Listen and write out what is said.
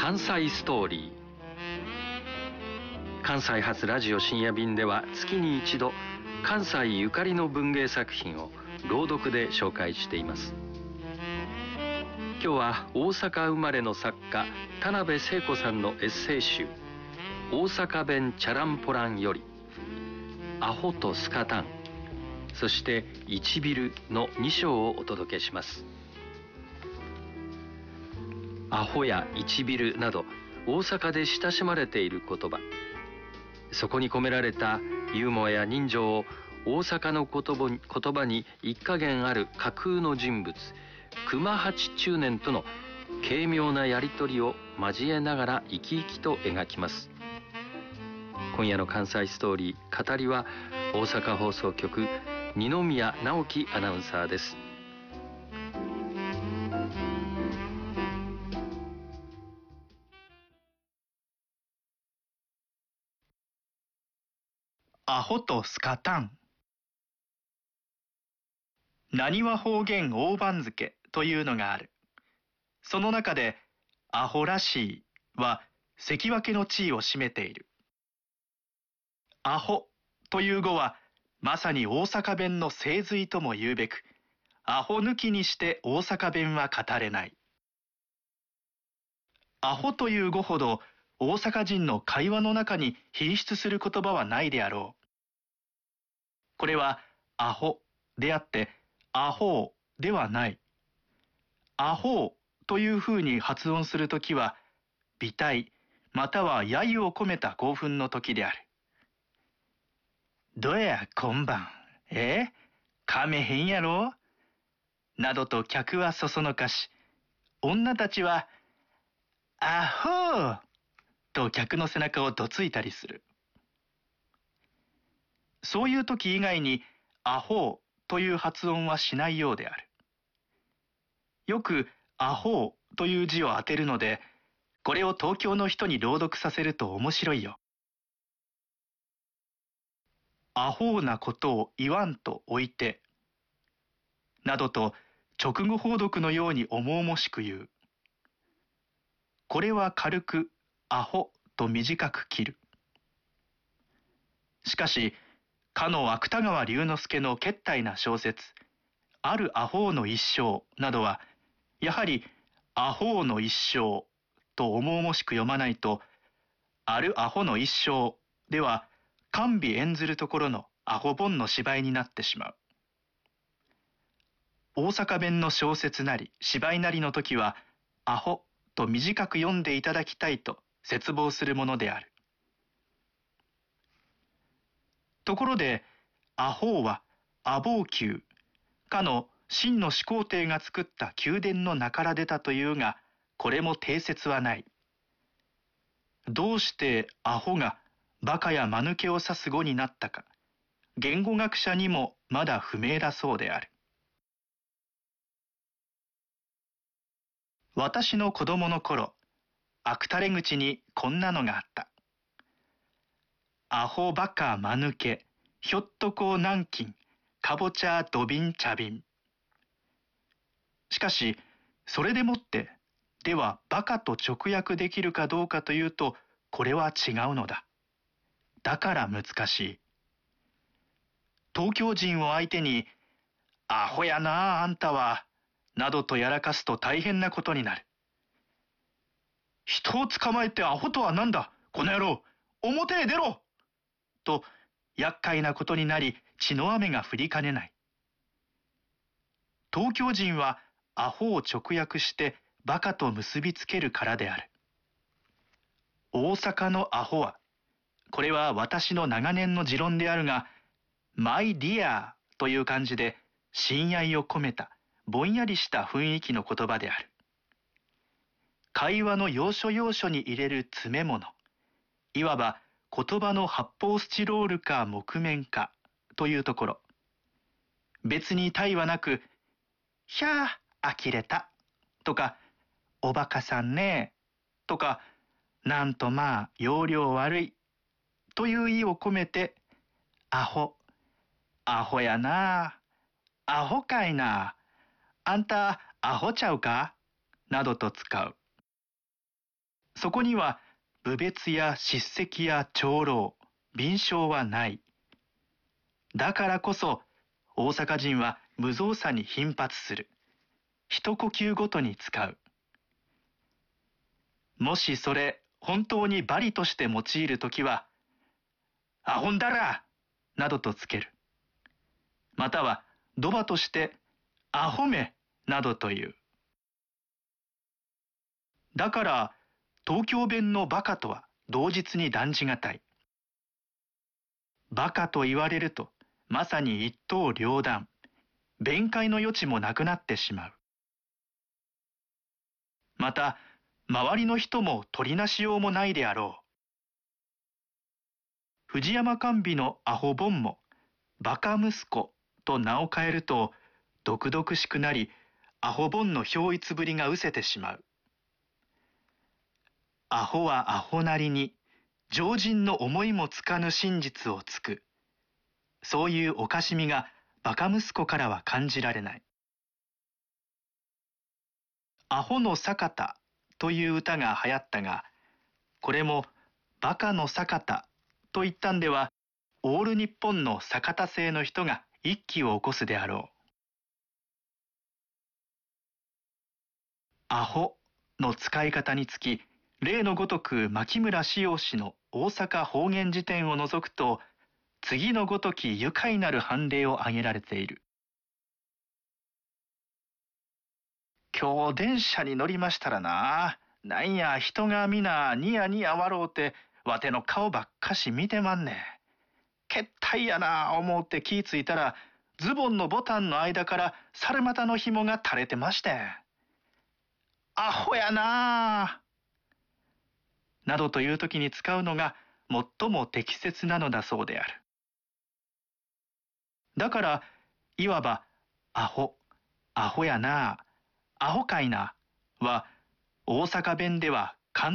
関西ストーリー。関西発ラジオ深夜便では月に一度関西ゆかりの文芸作品を朗読で紹介しています。今日は大阪生まれの作家田辺聖子さんのエッセイ集「大阪弁チャランポラン」より「アホとスカタン」そして「いちびる」の2章をお届けします。アホやいちびるなど大阪で親しまれている言葉、そこに込められたユーモアや人情を大阪の言葉に一加減ある架空の人物熊八中年との軽妙なやり取りを交えながら生き生きと描きます。今夜の関西ストーリー、語りは大阪放送局二宮直樹アナウンサーです。 アホとスカタン。なにわ方言大番付というのがある。その中でアホらしいは関脇の地位を占めている。アホという語はまさに大阪弁の精髄とも言うべく、アホ抜きにして大阪弁は語れない。アホという語ほど大阪人の会話の中に品質する言葉はないであろう。これはアホであってアホーではない。アホーというふうに発音するときは媚態または揶揄を込めた興奮の時である。どや今晩、かめへんやろなどと客はそそのかし、女たちはアホーと客の背中をどついたりする。そういう時以外にアホーという発音はしないようである。よくアホーという字を当てるので、これを東京の人に朗読させると面白いよ。アホーなことを言わんと置いて、などと直語法読のように重々しく言う。これは軽くアホと短く切る。しかし、かの芥川龍之介の傑大な小説、あるアホーの一生などは、やはりアホーの一生と重々しく読まないと、あるアホの一生では、甘美演ずるところのアホ本の芝居になってしまう。大阪弁の小説なり芝居なりの時は、アホと短く読んでいただきたいと切望するものである。ところで、アホーは阿房宮、かの秦の始皇帝が作った宮殿の名から出たというが、これも定説はない。どうしてアホがバカや間抜けを指す語になったか、言語学者にもまだ不明だそうである。私の子供の頃、悪たれ口にこんなのがあった。アホバカ間抜け、ひょっとこう南京、かぼちゃどびん茶瓶。しかし、それでもって、ではバカと直訳できるかどうかというと、これは違うのだ。だから難しい。東京人を相手に、アホやなあ、あんたは、などとやらかすと大変なことになる。人を捕まえてアホとは何だ、この野郎、表へ出ろと、厄介なことになり、血の雨が降りかねない。東京人はアホを直訳してバカと結びつけるからである。大阪のアホは、これは私の長年の持論であるが、マイディアという感じで親愛を込めたぼんやりした雰囲気の言葉である。会話の要所要所に入れる詰め物、いわば言葉の発泡スチロールか木綿かというところ。別に他意はなく、ひゃあ、呆れたとか、おバカさんねとか、なんとまあ要領悪いという意を込めて、アホ、アホやなあ、アホかいな、あんたアホちゃうかなどと使う。 そこには侮蔑や叱責や長老、憫償はない。だからこそ大阪人は無造作に頻発する。一呼吸ごとに使う。もしそれ本当に罵詈として用いるときは、アホンダラなどとつける。または賭場としてアホめなどという。だから東京弁のバカとは同日に断じがたい。バカと言われるとまさに一刀両断、弁解の余地もなくなってしまう。また周りの人も取りなしようもないであろう。藤山甘美のアホボンもバカ息子と名を変えると毒々しくなり、アホボンの憑依ぶりが失せてしまう。アホはアホなりに常人の思いもつかぬ真実をつく。そういうおかしみがバカ息子からは感じられない。アホの坂田という歌が流行ったが、これもバカの坂田と言ったんでは、オール日本の坂田姓の人が一揆を起こすであろう。アホの使い方につき、例のごとく牧村四葉氏の大阪方言辞典を除くと、次のごとき愉快なる判例を挙げられている。今日電車に乗りましたらな、なんや人が皆ニヤニヤ笑うて、わての顔ばっかし見てまんねん。けったいやな思うて気ぃついたら、ズボンのボタンの間から猿股の紐が垂れてましてん。アホやななどという時に使うのが最も適切なのだそうである。だからいわばアホ、アホやな、アホかいなは大阪弁では